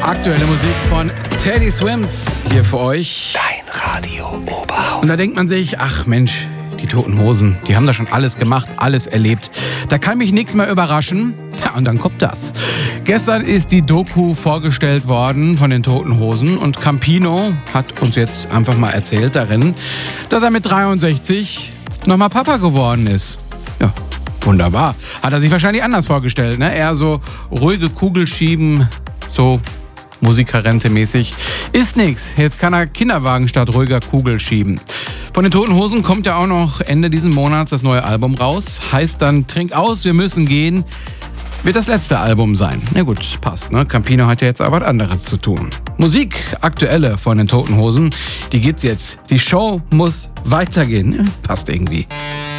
Aktuelle Musik von Teddy Swims hier für euch. Dein Radio Oberhausen. Und da denkt man sich, ach Mensch, die Toten Hosen, die haben da schon alles gemacht, alles erlebt. Da kann mich nichts mehr überraschen. Ja, und dann kommt das. Gestern ist die Doku vorgestellt worden von den Toten Hosen und Campino hat uns jetzt einfach mal erzählt darin, dass er mit 63 nochmal Papa geworden ist. Ja, wunderbar. Hat er sich wahrscheinlich anders vorgestellt, ne? Eher so ruhige Kugel schieben, so Musikerrente-mäßig. Ist nix. Jetzt kann er Kinderwagen statt ruhiger Kugel schieben. Von den Toten Hosen kommt ja auch noch Ende diesen Monats das neue Album raus. Heißt dann Trink aus, wir müssen gehen. Wird das letzte Album sein. Na gut, passt, ne? Campino hat ja jetzt aber was anderes zu tun. Musik, aktuelle von den Toten Hosen, die gibt's jetzt. Die Show muss weitergehen. Passt irgendwie.